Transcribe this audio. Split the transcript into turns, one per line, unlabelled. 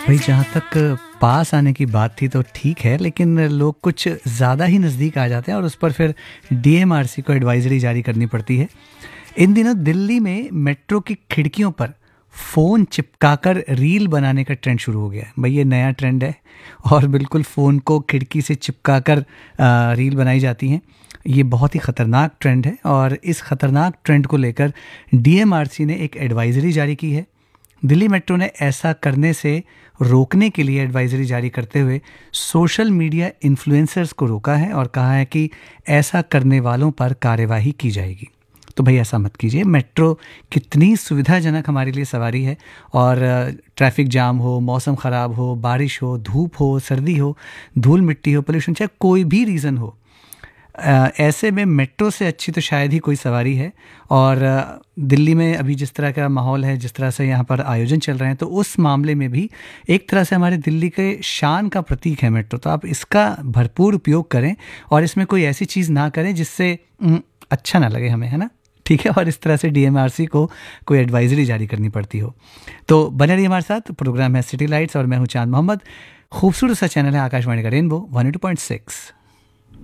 भाई जहाँ तक पास आने की बात थी तो ठीक है, लेकिन लोग कुछ ज़्यादा ही नज़दीक आ जाते हैं और उस पर फिर डीएमआरसी को एडवाइजरी जारी करनी पड़ती है। इन दिनों दिल्ली में मेट्रो की खिड़कियों पर फ़ोन चिपकाकर रील बनाने का ट्रेंड शुरू हो गया है। भाई ये नया ट्रेंड है और बिल्कुल फ़ोन को खिड़की से चिपकाकर रील बनाई जाती हैं। ये बहुत ही ख़तरनाक ट्रेंड है और इस ख़तरनाक ट्रेंड को लेकर डीएमआरसी ने एक एडवाइजरी जारी की है। दिल्ली मेट्रो ने ऐसा करने से रोकने के लिए एडवाइजरी जारी करते हुए सोशल मीडिया इन्फ्लुएंसर्स को रोका है और कहा है कि ऐसा करने वालों पर कार्यवाही की जाएगी। तो भाई ऐसा मत कीजिए। मेट्रो कितनी सुविधाजनक हमारे लिए सवारी है और ट्रैफिक जाम हो, मौसम ख़राब हो, बारिश हो, धूप हो, सर्दी हो, धूल मिट्टी हो, पोल्यूशन, चाहे कोई भी रीज़न हो, ऐसे में मेट्रो से अच्छी तो शायद ही कोई सवारी है। और दिल्ली में अभी जिस तरह का माहौल है, जिस तरह से यहाँ पर आयोजन चल रहे हैं, तो उस मामले में भी एक तरह से हमारे दिल्ली के शान का प्रतीक है मेट्रो। तो आप इसका भरपूर उपयोग करें और इसमें कोई ऐसी चीज़ ना करें जिससे अच्छा ना लगे हमें, है ना? ठीक है। और इस तरह से डीएमआरसी को कोई एडवाइजरी जारी करनी पड़ती हो। तो बने रहिए हमारे साथ। प्रोग्राम है सिटी लाइट्स और मैं हूँ चांद मोहम्मद। खूबसूरत सा चैनल है आकाशवाणी का रेनबो 102.6।